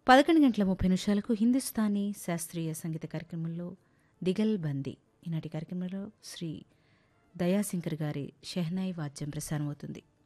11:30 హిందుస్థానీ శాస్త్రీయ సంగీత కార్యక్రమంలో దిగల్ బందీ ఈనాటి కార్యక్రమంలో శ్రీ దయాశంకర్ గారి షెహనాయి వాద్యం ప్రసారమవుతుంది.